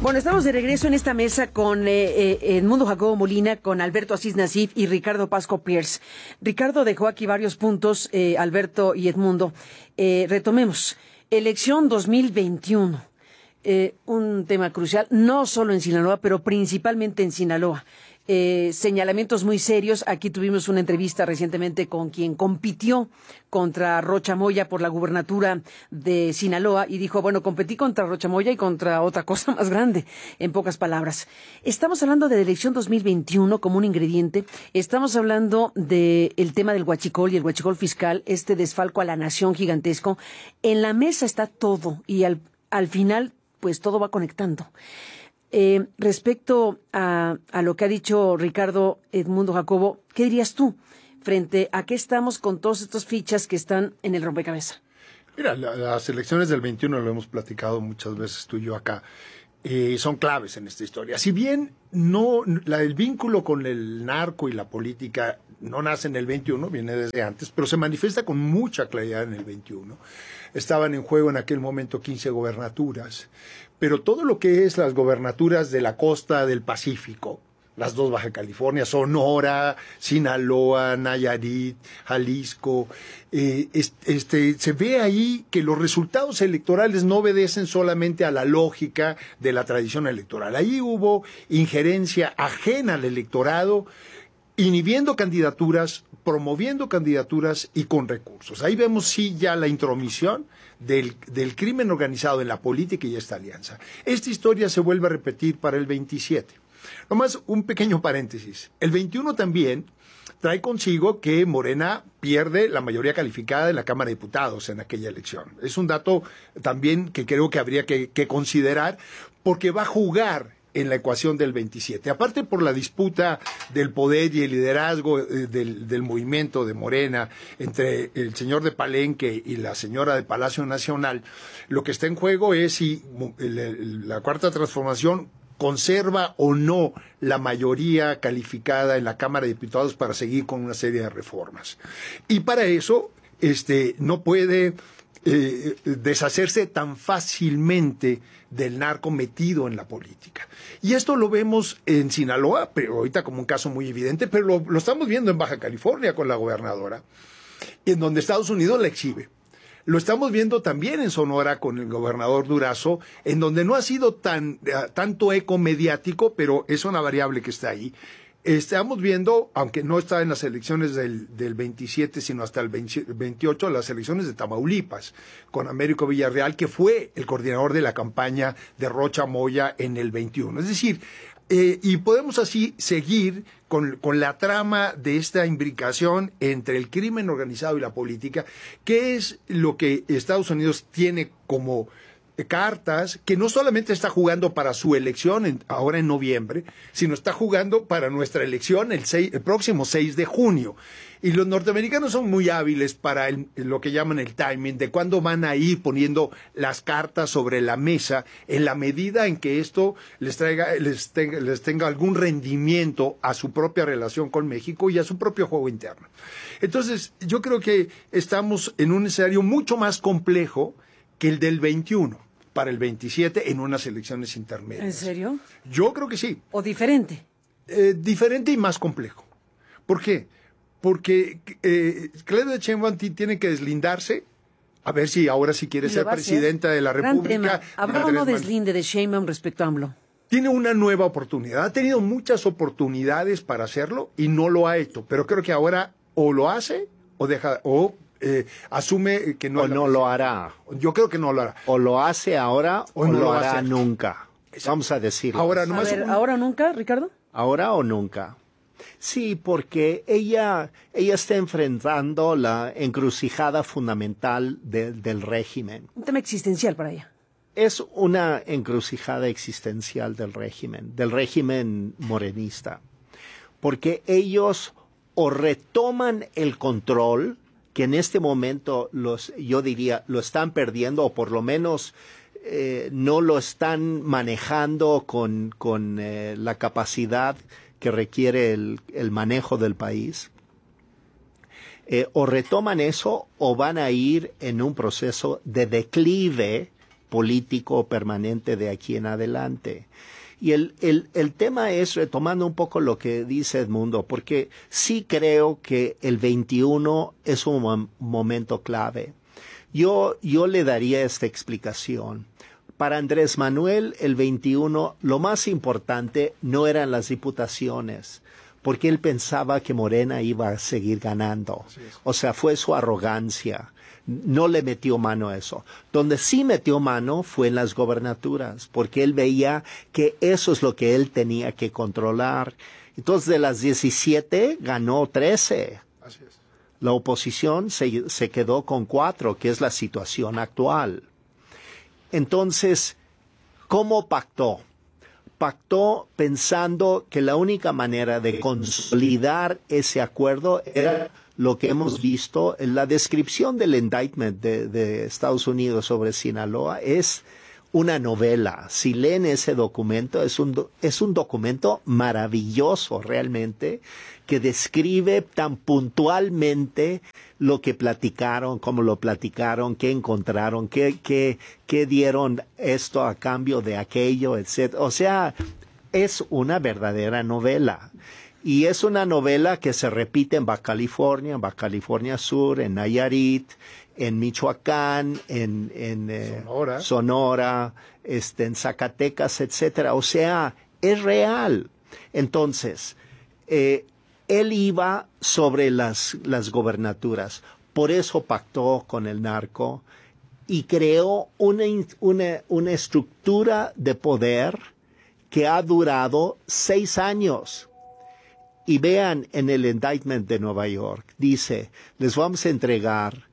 Bueno, estamos de regreso en esta mesa con Edmundo Jacobo Molina, con Alberto Asís Nasif y Ricardo Pasco Pierce. Ricardo dejó aquí varios puntos, Alberto y Edmundo. Retomemos. Elección 2021. Un tema crucial, no solo en Sinaloa, pero principalmente en Sinaloa. Señalamientos muy serios. Aquí tuvimos una entrevista recientemente con quien compitió contra Rocha Moya por la gubernatura de Sinaloa y dijo, bueno, competí contra Rocha Moya y contra otra cosa más grande, en pocas palabras. Estamos hablando de la elección 2021 como un ingrediente. Estamos hablando del tema del huachicol y el huachicol fiscal, este desfalco a la nación gigantesco. En la mesa está todo y al final, pues todo va conectando. Respecto a lo que ha dicho Ricardo, Edmundo Jacobo, ¿qué dirías tú frente a qué estamos con todas estas fichas que están en el rompecabezas? Mira, las elecciones del 21 lo hemos platicado muchas veces tú y yo acá, son claves en esta historia. Si bien el vínculo con el narco y la política no nace en el 21, viene desde antes, pero se manifiesta con mucha claridad en el 21. Estaban en juego en aquel momento 15 gobernaturas, pero todo lo que es las gobernaturas de la costa del Pacífico, las dos Baja California, Sonora, Sinaloa, Nayarit, Jalisco, se ve ahí que los resultados electorales no obedecen solamente a la lógica de la tradición electoral. Ahí hubo injerencia ajena al electorado, inhibiendo candidaturas, promoviendo candidaturas y con recursos. Ahí vemos sí ya la intromisión del crimen organizado en la política y esta alianza. Esta historia se vuelve a repetir para el 27. Nomás un pequeño paréntesis. El 21 también trae consigo que Morena pierde la mayoría calificada de la Cámara de Diputados en aquella elección. Es un dato también que creo que habría que considerar porque va a jugar en la ecuación del 27. Aparte por la disputa del poder y el liderazgo del movimiento de Morena entre el señor de Palenque y la señora de Palacio Nacional, lo que está en juego es si la Cuarta Transformación conserva o no la mayoría calificada en la Cámara de Diputados para seguir con una serie de reformas. Y para eso no puede deshacerse tan fácilmente del narco metido en la política. Y esto lo vemos en Sinaloa, pero ahorita como un caso muy evidente, pero lo estamos viendo en Baja California con la gobernadora, en donde Estados Unidos la exhibe. Lo estamos viendo también en Sonora con el gobernador Durazo, en donde no ha sido tanto eco mediático, pero es una variable que está ahí. Estamos viendo, aunque no está en las elecciones del 27, sino hasta el 28, las elecciones de Tamaulipas, con Américo Villarreal, que fue el coordinador de la campaña de Rocha Moya en el 21. Es decir, y podemos así seguir con la trama de esta imbricación entre el crimen organizado y la política, que es lo que Estados Unidos tiene como cartas, que no solamente está jugando para su elección ahora en noviembre, sino está jugando para nuestra elección el próximo 6 de junio. Y los norteamericanos son muy hábiles para lo que llaman el timing, de cuándo van a ir poniendo las cartas sobre la mesa en la medida en que esto les tenga algún rendimiento a su propia relación con México y a su propio juego interno. Entonces, yo creo que estamos en un escenario mucho más complejo que el del 21 para el 27 en unas elecciones intermedias. ¿En serio? Yo creo que sí. ¿O diferente? Diferente y más complejo. ¿Por qué? Porque Claudia Sheinbaum tiene que deslindarse, a ver si ahora sí quiere ser presidenta de la República. ¿Habrá o no deslinde de Sheinbaum respecto a AMLO? Tiene una nueva oportunidad. Ha tenido muchas oportunidades para hacerlo y no lo ha hecho. Pero creo que ahora o lo hace o deja asume que no. O no lo hará. Yo creo que no lo hará. O lo hace ahora o no lo hará nunca. Vamos a decirlo. Ahora, ¿ahora o nunca, Ricardo? ¿Ahora o nunca? Sí, porque ella está enfrentando la encrucijada fundamental del régimen. Un tema existencial para ella. Es una encrucijada existencial del régimen morenista. Porque ellos o retoman el control, que en este momento yo diría lo están perdiendo, o por lo menos no lo están manejando con la capacidad que requiere el manejo del país, o retoman eso o van a ir en un proceso de declive político permanente de aquí en adelante. Y el tema es, retomando un poco lo que dice Edmundo, porque sí creo que el 21 es un momento clave. Yo le daría esta explicación. Para Andrés Manuel, el 21, lo más importante no eran las diputaciones, porque él pensaba que Morena iba a seguir ganando. O sea, fue su arrogancia. No le metió mano a eso. Donde sí metió mano fue en las gobernaturas, porque él veía que eso es lo que él tenía que controlar. Entonces, de las 17, ganó 13. Así es. La oposición se quedó con 4, que es la situación actual. Entonces, ¿cómo pactó? Pactó pensando que la única manera de consolidar ese acuerdo era lo que hemos visto en la descripción del indictment de Estados Unidos sobre Sinaloa. Es una novela. Si leen ese documento, es un documento maravilloso realmente, que describe tan puntualmente lo que platicaron, cómo lo platicaron, qué encontraron, qué dieron esto a cambio de aquello, etc. O sea, es una verdadera novela. Y es una novela que se repite en Baja California Sur, en Nayarit, en Michoacán, en Sonora, en Zacatecas, etcétera. O sea, es real. Entonces, él iba sobre las gobernaturas. Por eso pactó con el narco y creó una estructura de poder que ha durado 6 años. Y vean en el indictment de Nueva York, dice, les vamos a entregar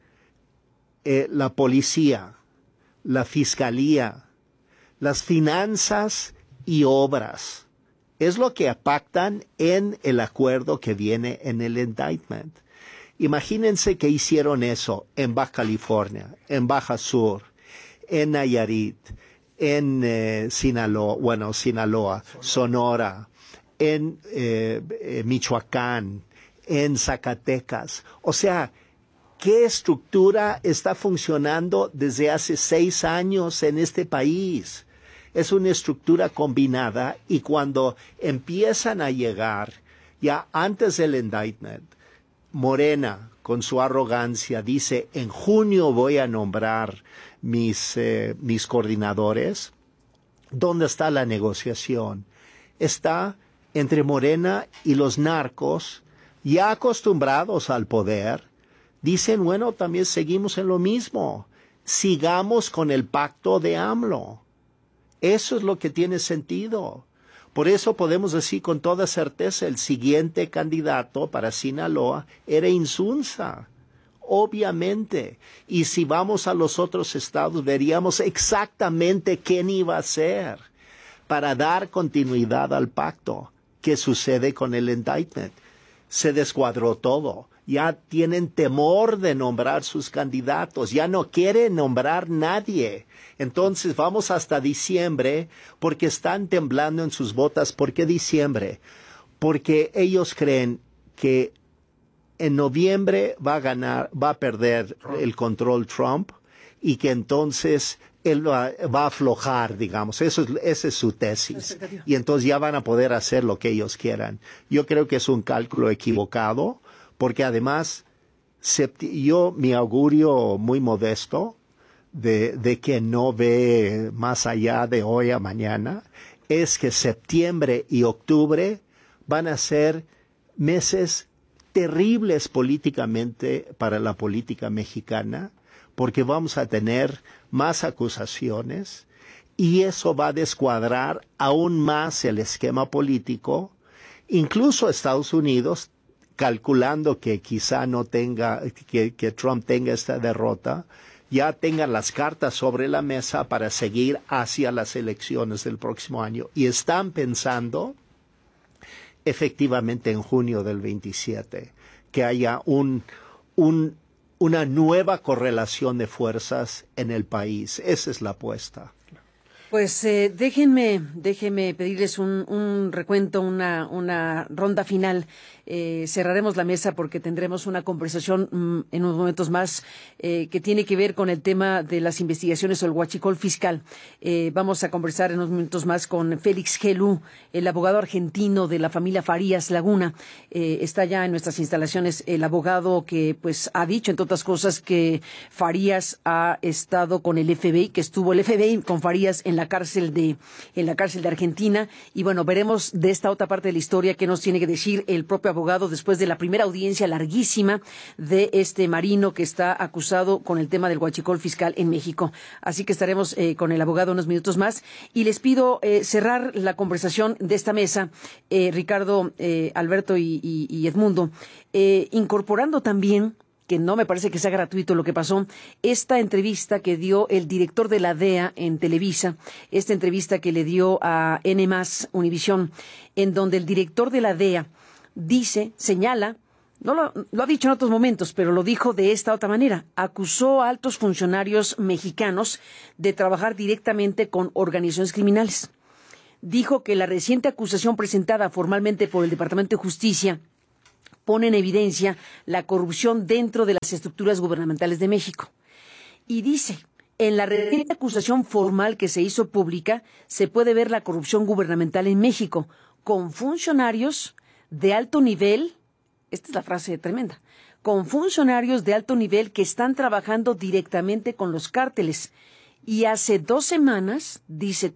la policía, la fiscalía, las finanzas y obras. Es lo que pactan en el acuerdo que viene en el indictment. Imagínense que hicieron eso en Baja California, en Baja Sur, en Nayarit, en Sinaloa, Sonora, en Michoacán, en Zacatecas. O sea, ¿qué estructura está funcionando desde hace 6 años en este país? Es una estructura combinada y cuando empiezan a llegar, ya antes del indictment, Morena, con su arrogancia, dice, en junio voy a nombrar mis coordinadores. ¿Dónde está la negociación? Está entre Morena y los narcos, ya acostumbrados al poder. Dicen, bueno, también seguimos en lo mismo. Sigamos con el pacto de AMLO. Eso es lo que tiene sentido. Por eso podemos decir con toda certeza, el siguiente candidato para Sinaloa era Insunza, obviamente. Y si vamos a los otros estados, veríamos exactamente quién iba a ser para dar continuidad al pacto. ¿Qué sucede con el indictment? Se descuadró todo. Ya tienen temor de nombrar sus candidatos. Ya no quieren nombrar nadie. Entonces vamos hasta diciembre porque están temblando en sus botas. ¿Por qué diciembre? Porque ellos creen que en noviembre va a perder el control Trump y que entonces él va a aflojar, digamos. Esa es su tesis. Y entonces ya van a poder hacer lo que ellos quieran. Yo creo que es un cálculo equivocado, porque además mi augurio muy modesto de que no ve más allá de hoy a mañana es que septiembre y octubre van a ser meses terribles políticamente para la política mexicana, porque vamos a tener más acusaciones y eso va a descuadrar aún más el esquema político. Incluso Estados Unidos, calculando que quizá no tenga, que Trump tenga esta derrota, ya tengan las cartas sobre la mesa para seguir hacia las elecciones del próximo año. Y están pensando efectivamente en junio del 27, que haya una nueva correlación de fuerzas en el país. Esa es la apuesta. Pues déjenme pedirles un recuento, una ronda final. cerraremos la mesa porque tendremos una conversación en unos momentos más que tiene que ver con el tema de las investigaciones o el huachicol fiscal. Vamos a conversar en unos minutos más con Félix Gelú, el abogado argentino de la familia Farías Laguna. Está ya en nuestras instalaciones el abogado que pues ha dicho, entre otras cosas, que Farías ha estado con el FBI, que estuvo el FBI con Farías en la cárcel de Argentina. Y bueno, veremos de esta otra parte de la historia qué nos tiene que decir el propio abogado después de la primera audiencia larguísima de este marino que está acusado con el tema del huachicol fiscal en México. Así que estaremos con el abogado unos minutos más y les pido cerrar la conversación de esta mesa, Ricardo, Alberto y Edmundo, incorporando también, que no me parece que sea gratuito lo que pasó, esta entrevista que dio el director de la DEA en Televisa, esta entrevista que le dio a N+ Univisión, en donde el director de la DEA señala, no lo ha dicho en otros momentos, pero lo dijo de esta otra manera, acusó a altos funcionarios mexicanos de trabajar directamente con organizaciones criminales. Dijo que la reciente acusación presentada formalmente por el Departamento de Justicia pone en evidencia la corrupción dentro de las estructuras gubernamentales de México. Y dice, en la reciente acusación formal que se hizo pública, se puede ver la corrupción gubernamental en México, con funcionarios de alto nivel, esta es la frase tremenda, con funcionarios de alto nivel que están trabajando directamente con los cárteles. Y hace 2 semanas, dice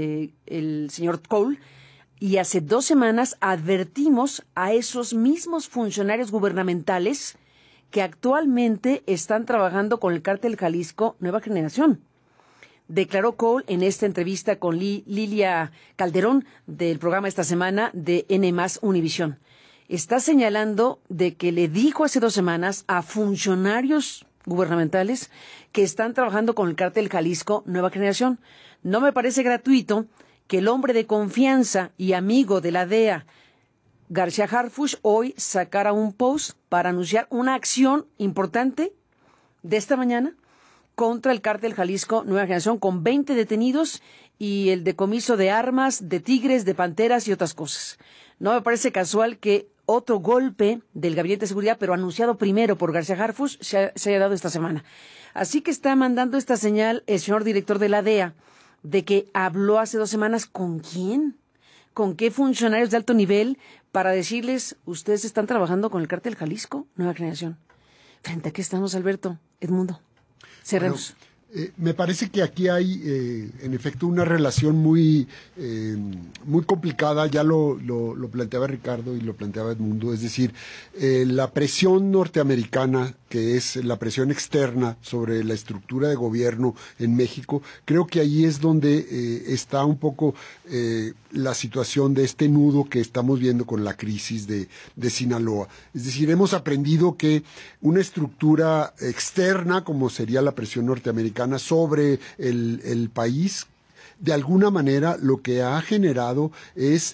el señor Cole, y hace 2 semanas advertimos a esos mismos funcionarios gubernamentales que actualmente están trabajando con el cártel Jalisco Nueva Generación. Declaró Cole en esta entrevista con Lilia Calderón del programa esta semana de N+ Univisión. Está señalando de que le dijo hace 2 semanas a funcionarios gubernamentales que están trabajando con el cártel Jalisco Nueva Generación. No me parece gratuito que el hombre de confianza y amigo de la DEA, García Harfuch, hoy sacara un post para anunciar una acción importante de esta mañana contra el cártel Jalisco Nueva Generación, con 20 detenidos y el decomiso de armas, de tigres, de panteras y otras cosas. No me parece casual que otro golpe del Gabinete de Seguridad, pero anunciado primero por García Harfuch, se haya dado esta semana. Así que está mandando esta señal el señor director de la DEA, de que habló hace 2 semanas ¿con quién? ¿Con qué funcionarios de alto nivel? Para decirles, ustedes están trabajando con el cártel Jalisco Nueva Generación. ¿Frente a qué estamos, Alberto? Edmundo, cerremos. Bueno, me parece que aquí hay, en efecto, una relación muy complicada. Ya lo planteaba Ricardo y lo planteaba Edmundo. Es decir, la presión norteamericana, que es la presión externa sobre la estructura de gobierno en México, creo que ahí es donde está un poco la situación de este nudo que estamos viendo con la crisis de Sinaloa. Es decir, hemos aprendido que una estructura externa, como sería la presión norteamericana sobre el país, de alguna manera lo que ha generado es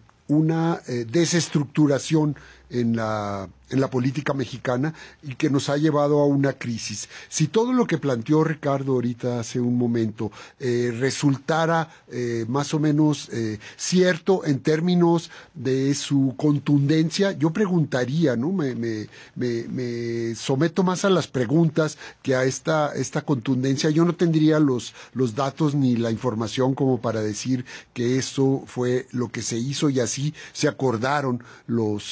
una desestructuración en la política mexicana y que nos ha llevado a una crisis. Si todo lo que planteó Ricardo ahorita hace un momento resultara más o menos cierto en términos de su contundencia, yo preguntaría, ¿no? Me someto más a las preguntas que a esta contundencia. Yo no tendría los datos ni la información como para decir que eso fue lo que se hizo y así se acordaron los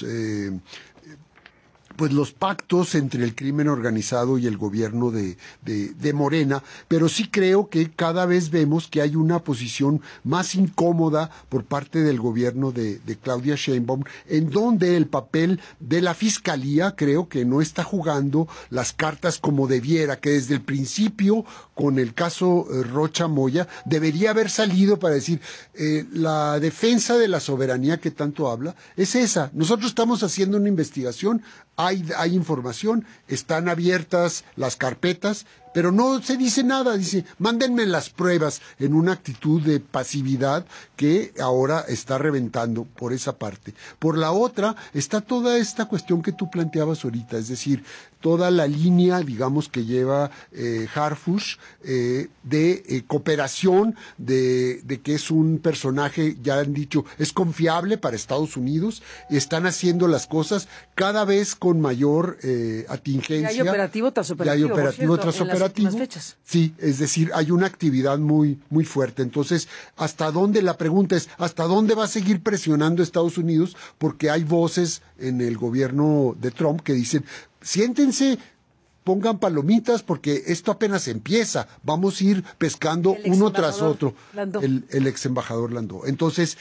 pactos entre el crimen organizado y el gobierno de Morena, pero sí creo que cada vez vemos que hay una posición más incómoda por parte del gobierno de Claudia Sheinbaum, en donde el papel de la Fiscalía creo que no está jugando las cartas como debiera, que desde el principio, con el caso Rocha Moya, debería haber salido para decir, la defensa de la soberanía que tanto habla es esa. Nosotros estamos haciendo una investigación, hay información, están abiertas las carpetas, pero no se dice nada, dice, mándenme las pruebas, en una actitud de pasividad que ahora está reventando por esa parte. Por la otra, está toda esta cuestión que tú planteabas ahorita, es decir, toda la línea, digamos, que lleva Harfush de cooperación, de que es un personaje, ya han dicho, es confiable para Estados Unidos, están haciendo las cosas cada vez con mayor atingencia. Y hay operativo tras operativo. Y hay operativo por cierto, tras en las operativo. últimas fechas. Sí, es decir, hay una actividad muy, muy fuerte. Entonces, ¿hasta dónde? La pregunta es, ¿hasta dónde va a seguir presionando Estados Unidos? Porque hay voces en el gobierno de Trump que dicen, siéntense, pongan palomitas porque esto apenas empieza, vamos a ir pescando uno tras otro. El ex embajador Landó. Entonces,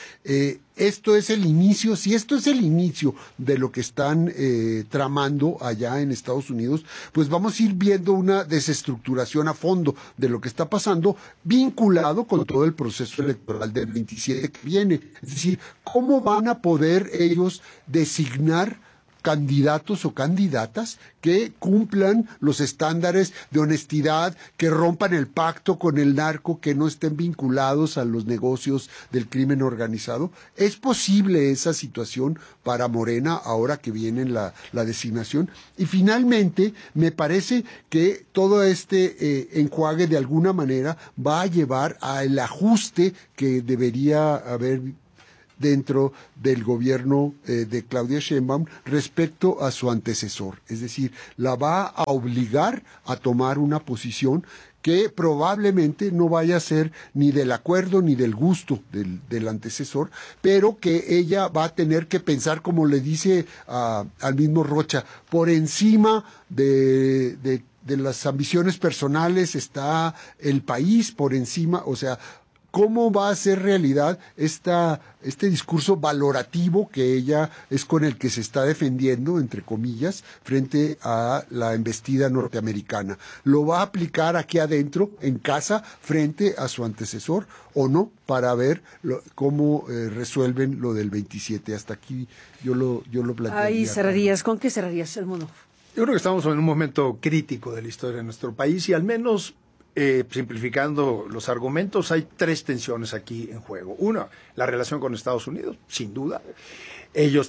esto es el inicio, si esto es el inicio de lo que están tramando allá en Estados Unidos, pues vamos a ir viendo una desestructuración a fondo de lo que está pasando, vinculado con todo el proceso electoral del 27 que viene. Es decir, ¿cómo van a poder ellos designar candidatos o candidatas que cumplan los estándares de honestidad, que rompan el pacto con el narco, que no estén vinculados a los negocios del crimen organizado? ¿Es posible esa situación para Morena ahora que viene la designación? Y finalmente, me parece que todo este enjuague de alguna manera va a llevar al ajuste que debería haber dentro del gobierno de Claudia Sheinbaum respecto a su antecesor. Es decir, la va a obligar a tomar una posición que probablemente no vaya a ser ni del acuerdo ni del gusto del antecesor, pero que ella va a tener que pensar, como le dice al mismo Rocha, por encima de las ambiciones personales está el país, por encima, o sea, ¿cómo va a ser realidad este discurso valorativo que ella es con el que se está defendiendo, entre comillas, frente a la embestida norteamericana? ¿Lo va a aplicar aquí adentro, en casa, frente a su antecesor o no? Para ver cómo resuelven lo del 27. Hasta aquí yo lo plantearía. Ahí cerrarías. ¿Con qué cerrarías, Edmundo? Yo creo que estamos en un momento crítico de la historia de nuestro país y al menos simplificando los argumentos, hay tres tensiones aquí en juego. Una, la relación con Estados Unidos, sin duda. Ellos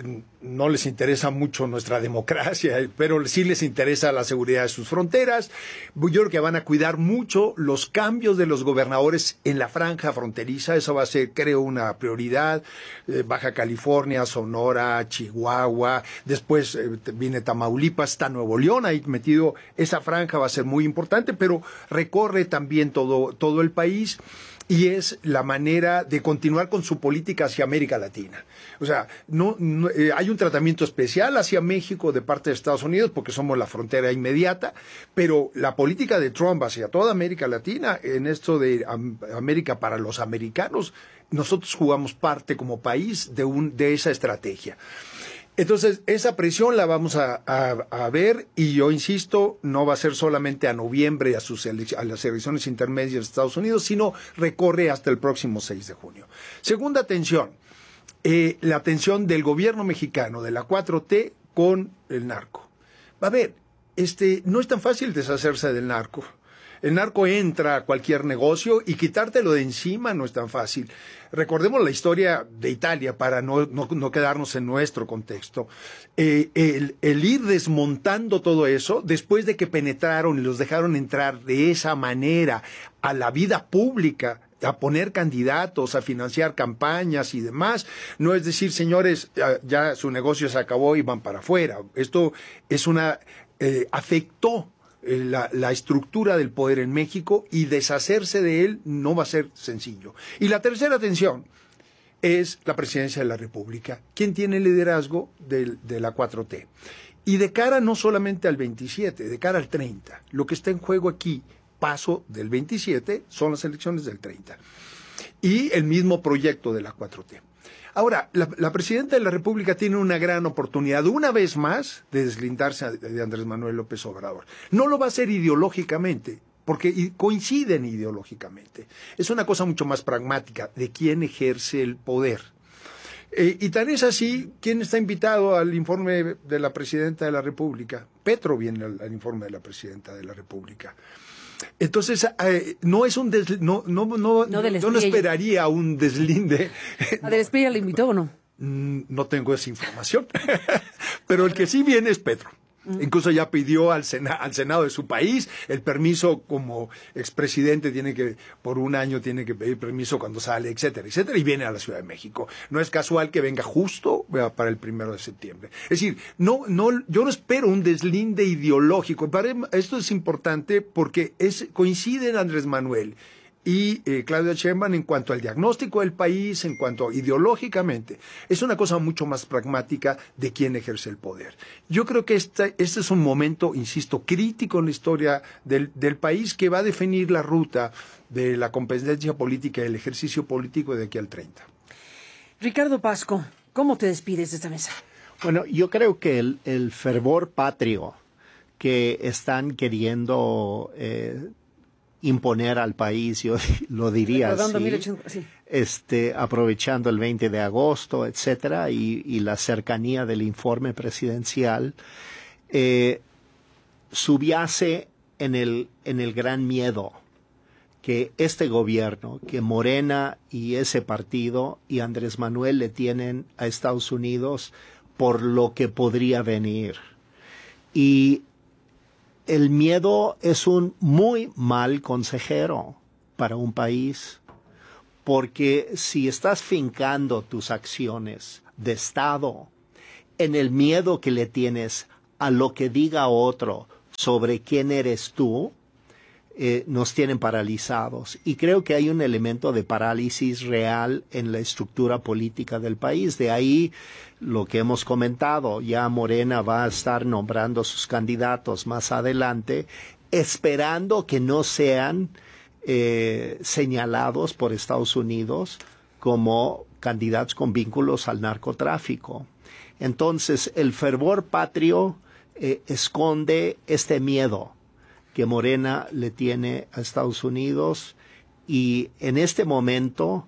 no les interesa mucho nuestra democracia, pero sí les interesa la seguridad de sus fronteras. Yo creo que van a cuidar mucho los cambios de los gobernadores en la franja fronteriza. Eso va a ser, creo, una prioridad. Baja California, Sonora, Chihuahua. Después viene Tamaulipas, está Nuevo León ahí metido. Esa franja va a ser muy importante, pero recorre también todo el país. Y es la manera de continuar con su política hacia América Latina. O sea, hay un tratamiento especial hacia México de parte de Estados Unidos porque somos la frontera inmediata, pero la política de Trump hacia toda América Latina, en esto de América para los americanos, nosotros jugamos parte como país de esa estrategia. Entonces, esa presión la vamos a ver y yo insisto, no va a ser solamente a noviembre a las elecciones intermedias de Estados Unidos, sino recorre hasta el próximo 6 de junio. Segunda tensión, la tensión del gobierno mexicano, de la 4T con el narco. A ver, no es tan fácil deshacerse del narco. El narco entra a cualquier negocio y quitártelo de encima no es tan fácil. Recordemos la historia de Italia para no quedarnos en nuestro contexto. El ir desmontando todo eso, después de que penetraron y los dejaron entrar de esa manera a la vida pública, a poner candidatos, a financiar campañas y demás, no es decir, señores, ya su negocio se acabó y van para afuera. Esto es afectó la estructura del poder en México y deshacerse de él no va a ser sencillo. Y la tercera tensión es la presidencia de la República. ¿Quién tiene el liderazgo de la 4T? Y de cara no solamente al 27, de cara al 30. Lo que está en juego aquí, paso del 27, son las elecciones del 30. Y el mismo proyecto de la 4T. Ahora, la presidenta de la República tiene una gran oportunidad, una vez más, de deslindarse de Andrés Manuel López Obrador. No lo va a hacer ideológicamente, porque coinciden ideológicamente. Es una cosa mucho más pragmática de quién ejerce el poder. Y tan es así, ¿quién está invitado al informe de la Presidenta de la República? Petro viene al informe de la Presidenta de la República. Entonces, no es un yo no esperaría un deslinde. ¿A Del Espriella le invitó o no? No tengo esa información, pero el que sí viene es Petro. Incluso ya pidió al Senado de su país el permiso como expresidente, por un año tiene que pedir permiso cuando sale, etcétera, etcétera, y viene a la Ciudad de México. No es casual que venga justo para el 1 de septiembre. Es decir, yo no espero un deslinde ideológico. Esto es importante porque coinciden Andrés Manuel y Claudia Sheinbaum en cuanto al diagnóstico del país, en cuanto ideológicamente. Es una cosa mucho más pragmática de quién ejerce el poder. Yo creo que este es un momento, insisto, crítico en la historia del país que va a definir la ruta de la competencia política y el ejercicio político de aquí al 30. Ricardo Pasco, ¿cómo te despides de esta mesa? Bueno, yo creo que el fervor patrio que están queriendo imponer al país, yo lo diría así, aprovechando el 20 de agosto, etcétera, y la cercanía del informe presidencial, subyace en el gran miedo que este gobierno, que Morena y ese partido y Andrés Manuel le tienen a Estados Unidos por lo que podría venir. Y el miedo es un muy mal consejero para un país, porque si estás fincando tus acciones de Estado en el miedo que le tienes a lo que diga otro sobre quién eres tú, nos tienen paralizados. Y creo que hay un elemento de parálisis real en la estructura política del país. De ahí lo que hemos comentado, ya Morena va a estar nombrando sus candidatos más adelante, esperando que no sean señalados por Estados Unidos como candidatos con vínculos al narcotráfico. Entonces, el fervor patrio esconde este miedo que Morena le tiene a Estados Unidos, y en este momento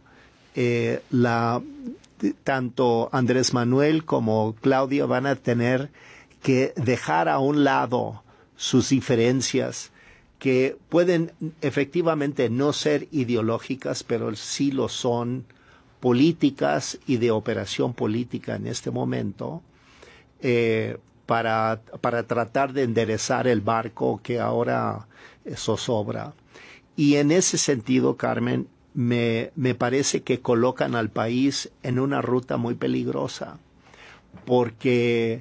tanto Andrés Manuel como Claudia van a tener que dejar a un lado sus diferencias, que pueden efectivamente no ser ideológicas, pero sí lo son políticas y de operación política en este momento, para tratar de enderezar el barco que ahora zozobra. Y en ese sentido, Carmen, me parece que colocan al país en una ruta muy peligrosa, porque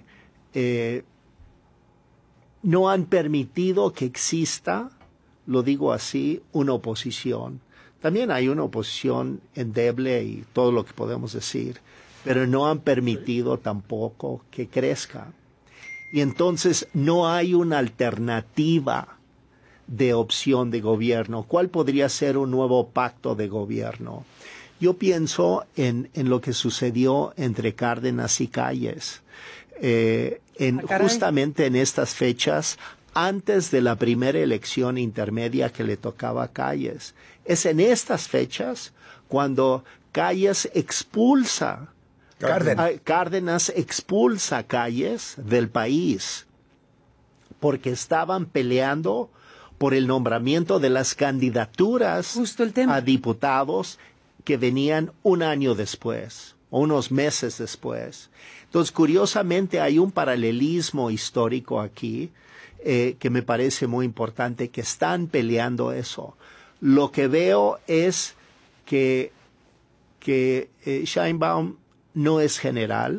no han permitido que exista, lo digo así, una oposición. También hay una oposición endeble y todo lo que podemos decir, pero no han permitido tampoco que crezca. Y entonces no hay una alternativa de opción de gobierno. ¿Cuál podría ser un nuevo pacto de gobierno? Yo pienso en lo que sucedió entre Cárdenas y Calles, justamente en estas fechas, antes de la primera elección intermedia que le tocaba a Calles. Es en estas fechas cuando Calles expulsa Cárdenas expulsa a Calles del país porque estaban peleando por el nombramiento de las candidaturas a diputados que venían un año después o unos meses después. Entonces, curiosamente, hay un paralelismo histórico aquí que me parece muy importante, que están peleando eso. Lo que veo es que Sheinbaum no es general.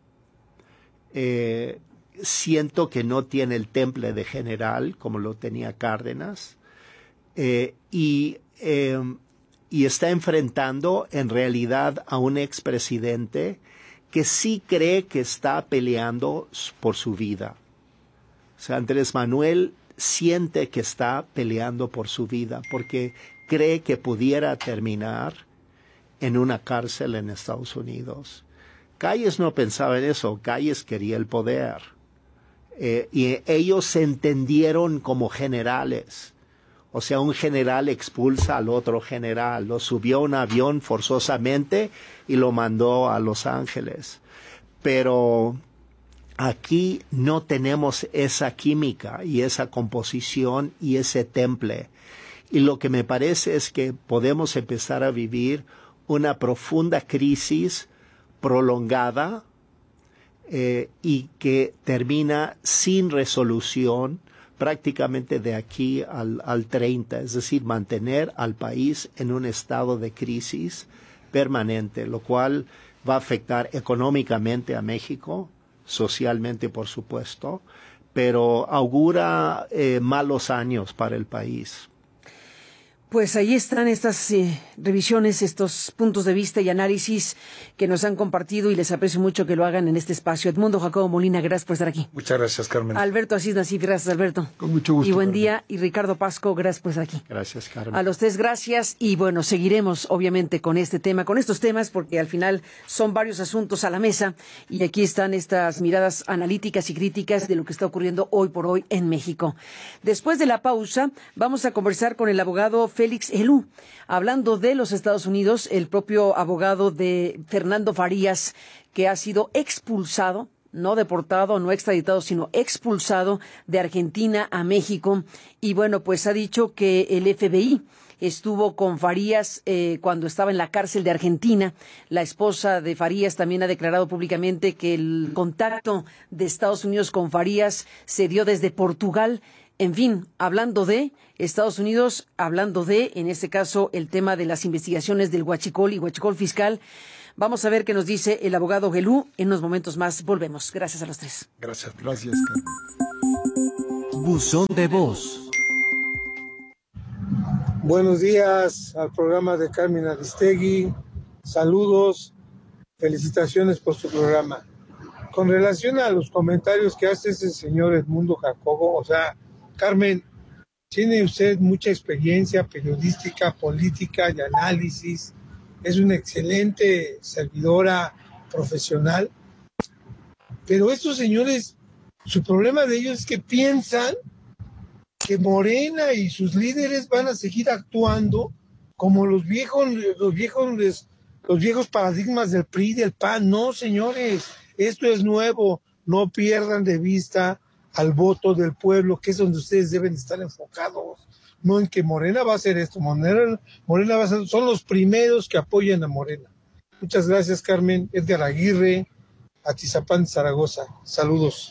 Siento que no tiene el temple de general como lo tenía Cárdenas, y está enfrentando en realidad a un expresidente que sí cree que está peleando por su vida. O sea, Andrés Manuel siente que está peleando por su vida porque cree que pudiera terminar en una cárcel en Estados Unidos. Calles no pensaba en eso, Calles quería el poder. Y ellos se entendieron como generales. O sea, un general expulsa al otro general, lo subió a un avión forzosamente y lo mandó a Los Ángeles. Pero aquí no tenemos esa química y esa composición y ese temple. Y lo que me parece es que podemos empezar a vivir una profunda crisis prolongada y que termina sin resolución prácticamente de aquí al 30, es decir, mantener al país en un estado de crisis permanente, lo cual va a afectar económicamente a México, socialmente por supuesto, pero augura malos años para el país. Pues ahí están estas revisiones, estos puntos de vista y análisis que nos han compartido y les aprecio mucho que lo hagan en este espacio. Edmundo Jacobo Molina, gracias por estar aquí. Muchas gracias, Carmen. Alberto Asís Nasif, gracias, Alberto. Con mucho gusto. Y buen Carmen. día. Y Ricardo Pasco, gracias por estar aquí. Gracias, Carmen. A los tres, gracias. Y bueno, seguiremos obviamente con este tema, con estos temas, porque al final son varios asuntos a la mesa y aquí están estas miradas analíticas y críticas de lo que está ocurriendo hoy por hoy en México. Después de la pausa, vamos a conversar con el abogado Félix Helú. Hablando de los Estados Unidos, el propio abogado de Fernando Farías, que ha sido expulsado, no deportado, no extraditado, sino expulsado de Argentina a México. Y bueno, pues ha dicho que el FBI estuvo con Farías cuando estaba en la cárcel de Argentina. La esposa de Farías también ha declarado públicamente que el contacto de Estados Unidos con Farías se dio desde Portugal. En fin, hablando de Estados Unidos, hablando de, en este caso, el tema de las investigaciones del huachicol y huachicol fiscal. Vamos a ver qué nos dice el abogado Helú. En unos momentos más volvemos. Gracias a los tres. Gracias. Gracias, Carmen. Buzón de voz. Buenos días al programa de Carmen Aristegui. Saludos, felicitaciones por su programa. Con relación a los comentarios que hace ese señor Edmundo Jacobo, o sea, Carmen, tiene usted mucha experiencia periodística, política, de análisis, es una excelente servidora profesional, pero estos señores, su problema de ellos es que piensan que Morena y sus líderes van a seguir actuando como los viejos paradigmas del PRI y del PAN. No, señores, esto es nuevo, no pierdan de vista al voto del pueblo, que es donde ustedes deben estar enfocados, no en que Morena va a hacer esto, Morena va a hacer, son los primeros que apoyan a Morena. Muchas gracias, Carmen. Edgar Aguirre, Atizapán, Zaragoza. Saludos.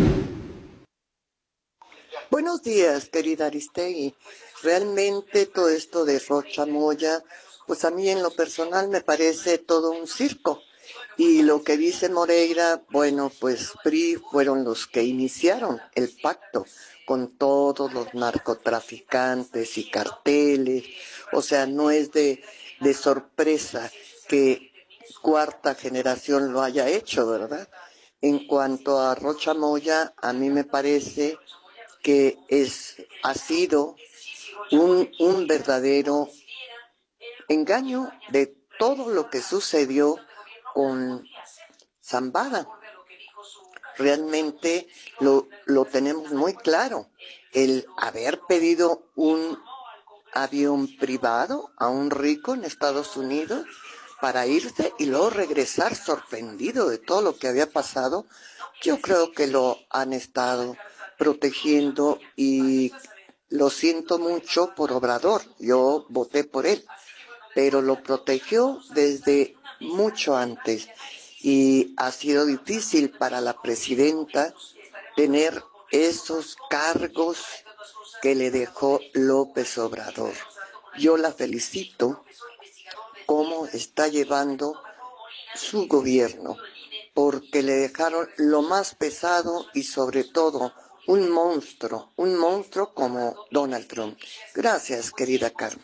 Buenos días, querida Aristegui. Realmente todo esto de Rocha Moya, pues a mí en lo personal me parece todo un circo. Y lo que dice Moreira, bueno, pues PRI fueron los que iniciaron el pacto con todos los narcotraficantes y carteles. O sea, no es de sorpresa que Cuarta Generación lo haya hecho, ¿verdad? En cuanto a Rocha Moya, a mí me parece que ha sido un verdadero engaño de todo lo que sucedió con Zambada. Realmente lo tenemos muy claro. El haber pedido un avión privado a un rico en Estados Unidos para irse y luego regresar sorprendido de todo lo que había pasado, yo creo que lo han estado protegiendo y lo siento mucho por Obrador. Yo voté por él, pero lo protegió desde mucho antes y ha sido difícil para la presidenta tener esos cargos que le dejó López Obrador. Yo la felicito cómo está llevando su gobierno, porque le dejaron lo más pesado y sobre todo un monstruo como Donald Trump. Gracias, querida Carmen.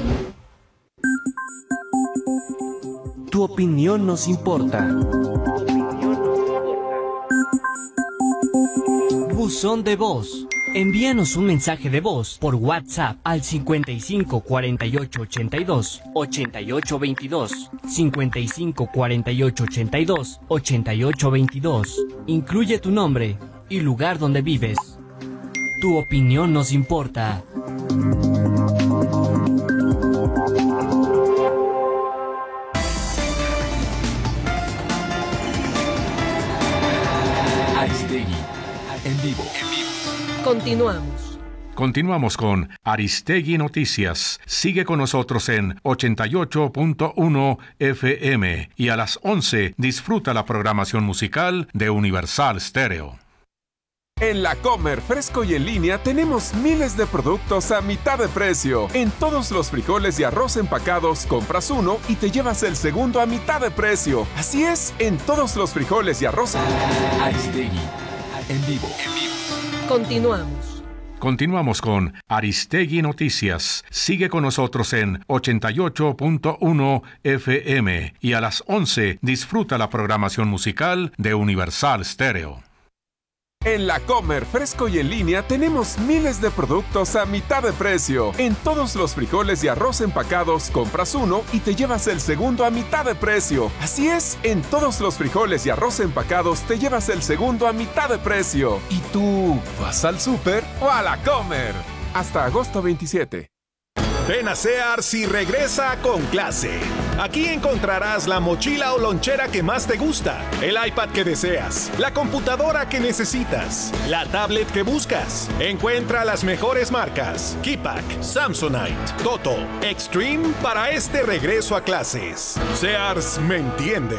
Tu opinión nos importa. Buzón de voz. Envíanos un mensaje de voz por WhatsApp al 55 48 82 88 22. 55 48 82 88 22. Incluye tu nombre y lugar donde vives. Tu opinión nos importa. Continuamos. Continuamos con Aristegui Noticias. Sigue con nosotros en 88.1 FM y a las 11 disfruta la programación musical de Universal Stereo. En La Comer, fresco y en línea, tenemos miles de productos a mitad de precio. En todos los frijoles y arroz empacados, compras uno y te llevas el segundo a mitad de precio. Así es, en todos los frijoles y arroz. Aristegui, en vivo. Continuamos. Continuamos con Aristegui Noticias. Sigue con nosotros en 88.1 FM y a las 11 disfruta la programación musical de Universal Stereo. En La Comer, fresco y en línea, tenemos miles de productos a mitad de precio. En todos los frijoles y arroz empacados, compras uno y te llevas el segundo a mitad de precio. Así es, en todos los frijoles y arroz empacados te llevas el segundo a mitad de precio. ¿Y tú vas al súper o a La Comer? Hasta agosto 27. Ven a Sears y regresa con clase. Aquí encontrarás la mochila o lonchera que más te gusta, el iPad que deseas, la computadora que necesitas, la tablet que buscas. Encuentra las mejores marcas: Keypack, Samsonite, Toto, Extreme para este regreso a clases. Sears me entiende.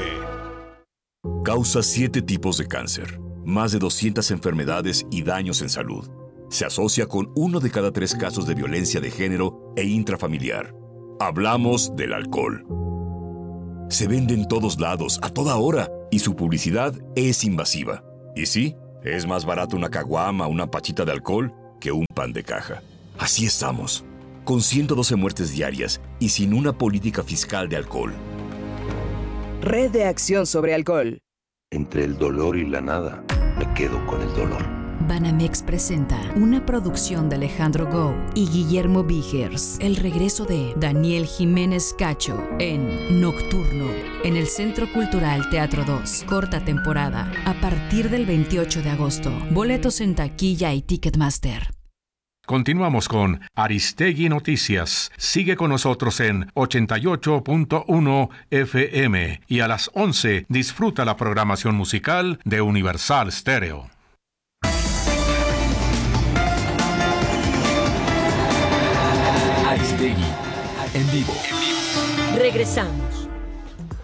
Causa 7 tipos de cáncer, más de 200 enfermedades y daños en salud. Se asocia con 1 de cada 3 casos de violencia de género e intrafamiliar. Hablamos del alcohol. Se vende en todos lados, a toda hora, y su publicidad es invasiva. Y sí, es más barato una caguama o una pachita de alcohol que un pan de caja. Así estamos, con 112 muertes diarias y sin una política fiscal de alcohol. Red de Acción sobre Alcohol. Entre el dolor y la nada, me quedo con el dolor. Banamex presenta una producción de Alejandro Gou y Guillermo Vigers. El regreso de Daniel Jiménez Cacho en Nocturno, en el Centro Cultural Teatro 2. Corta temporada, a partir del 28 de agosto. Boletos en taquilla y Ticketmaster. Continuamos con Aristegui Noticias. Sigue con nosotros en 88.1 FM y a las 11 disfruta la programación musical de Universal Stereo. Aristegui, en vivo. Regresamos.